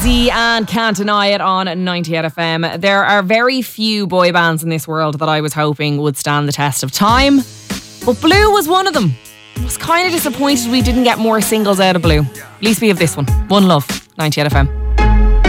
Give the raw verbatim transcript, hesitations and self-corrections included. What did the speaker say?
Z and Can't Deny It on ninety-eight F M. There are very few boy bands in this world that I was hoping would stand the test of time, but Blue was one of them. I was kind of disappointed we didn't get more singles out of Blue. At least we have this one. One Love, ninety-eight F M.